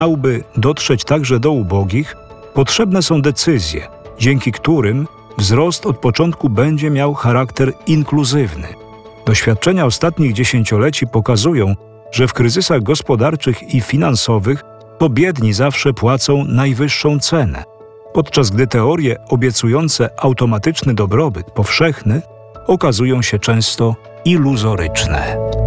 miałby dotrzeć także do ubogich, potrzebne są decyzje, dzięki którym wzrost od początku będzie miał charakter inkluzywny. Doświadczenia ostatnich dziesięcioleci pokazują, że w kryzysach gospodarczych i finansowych to biedni zawsze płacą najwyższą cenę, podczas gdy teorie obiecujące automatyczny dobrobyt powszechny okazują się często iluzoryczne.